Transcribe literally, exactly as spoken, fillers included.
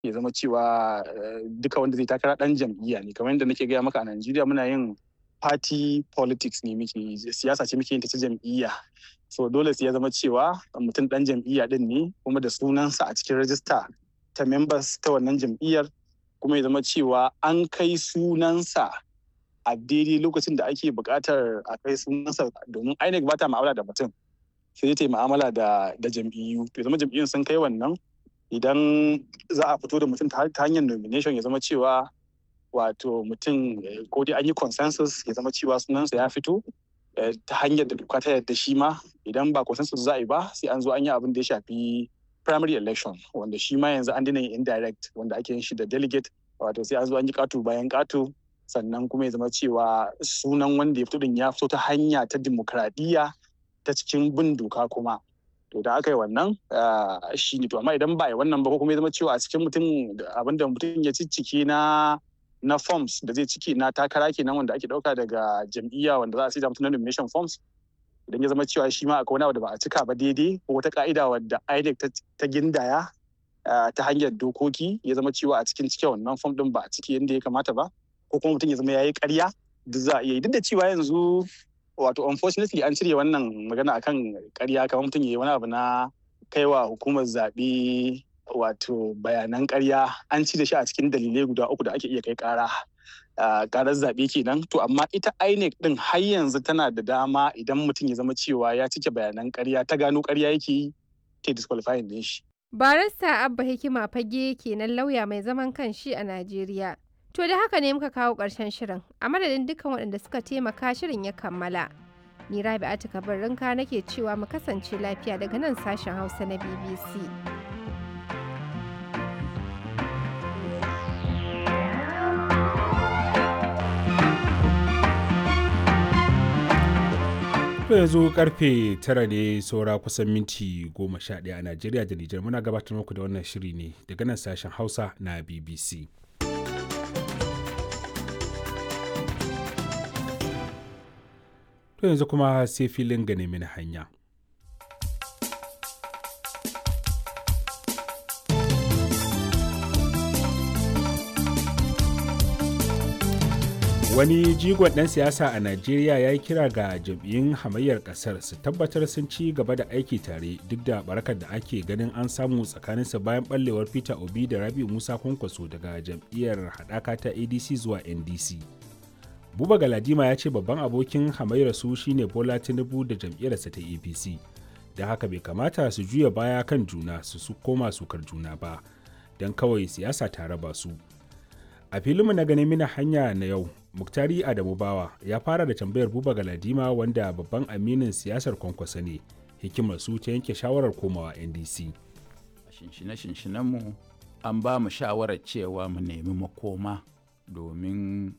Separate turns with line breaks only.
ya zama cewa duka wanda zai takara ɗan jam'iyya ne. Kamar yadda nake gaya maka a Najeriya muna yin party politics ne muke yi, siyasa ce muke yin ta ta jam'iyya. So dole sai ya zama cewa mutum ɗan jam'iyya ɗin ne kuma da sunansa a cikin rajista ta members ta wannan jam'iyyar, kuma ya zama cewa an kai sunansa a daidai lokacin da ake buƙatar a kai sunansa, domin I N E C ba ta ma'amala da mutum, sai ta yi ma'amala da da jam'iyyu. To zama jam'iyyun sun kai wannan, idan za a fito da mutum ta hanyar nomination ya zama cewa wato mutum ko dai an yi consensus ya zama cewa sunansa ya fito ta hanyar da doka ta yarda shi ma. Idan ba consensus za a yi ba sai an zo an yi abin da ya shafi primary election, wanda shi ma yanzu an dina yin indirect, wanda ake yin shi da delegate, wato sai an zo an yi ƙato bayan ƙato, sannan kuma ya zama cewa sunan wanda ya fito din ya fito ta hanya ta dimokuraɗiyya ta cikin bin doka kuma. To da aka yi wannan shi ne. To amma idan ba yi wannan ba, ko kuma ya zama cewa a cikin mutum abinda mutum ya ciccike na na forms da zai ciki na takara kenan wanda ake ɗauka daga jam'iyya wanda za a sai da mutum na nomination forms, idan ya zama cewa shi ma akwai wani abu da ba a cika ba daidai, ko wata ka'ida wadda I N E C ta gindaya ta hanyar dokoki, ya zama cewa a cikin cike wannan form din ba a ciki yadda ya kamata ba, ko kuma mutum ya zama ya yi ƙarya, duk za a iya yi. Duk da cewa yanzu wato unfortunately an cire wannan magana akan ƙarya, kamar mutum ya yi wani abu na kaiwa hukumar zaɓe wato bayanan ƙarya, an cire shi a cikin dalilai guda uku da ake iya kai ƙara. Ƙarar zaɓe kenan. To amma ita I N E C ɗin har yanzu tana da dama, idan mutum ya zama cewa ya cike bayanan ƙarya, ta gano ƙarya yake yi, ta disqualifying din shi.
Barista Abba Hikima Fage kenan, lauya mai zaman kanshi a Najeriya. To da haka ne muka kawo ƙarshen shirin. A madadin dukkan waɗanda suka taimaka shirin ya kammala. Ni Rabi'atu Kabirrinka nake cewa mu kasance lafiya daga nan sashen Hausa na B B C.
To yanzu karfe tara ne saura kusan minti goma sha ɗaya a Najeriya da Nijar. Muna gabatar muku da wannan shiri ne daga nan sashen Hausa na B B C. To yanzu kuma sai filin gane mini hanya. Wani jigon ɗan siyasa a Najeriya ya yi kira ga jam'iyyun hamayyar ƙasar su tabbatar sun ci gaba da aiki tare duk da barakar da ake ganin an samu tsakaninsa bayan ɓallewar Peter Obi da Rabi'u Musa Kwankwaso daga jam'iyyar haɗaka ta A D C zuwa N D C. Buba Galadima ya ce babban abokin hamayyar su shine Bola Tinubu da jam'iyyarsa ta A P C, da haka bai kamata su juya baya kan juna su su koma sukar juna ba, don kawai siyasa ta raba su. A filinmu na ganin mina hanya na yau, Muktari Adamu Bawa ya fara da tambayar Buba Galadima, wanda babban aminin siyasar Kwankwasa ne, hikimar su ta yanke shawarar komawa N D C.
Shinshine-shinshinenmu an ba mu shawarar cewa mu nemi makoma, domin